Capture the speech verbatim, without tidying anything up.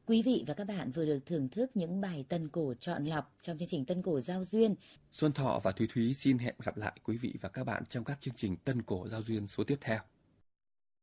Quý vị và các bạn vừa được thưởng thức những bài tân cổ chọn lọc trong chương trình Tân cổ giao duyên. Xuân Thọ và Thúy Thúy xin hẹn gặp lại quý vị và các bạn trong các chương trình Tân cổ giao duyên số tiếp theo.